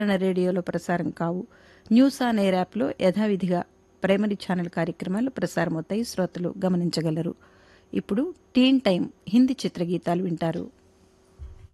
రేడియోలో ప్రసారం కావు. న్యూస్ ఆన్ ఎయిర్ యాప్లో యథావిధిగా ప్రైమరీ ఛానల్ కార్యక్రమాలు ప్రసారమవుతాయి. శ్రోతలు గమనించగలరు. ఇప్పుడు టీన్ టైం హిందీ చిత్రగీతాలు వింటారు.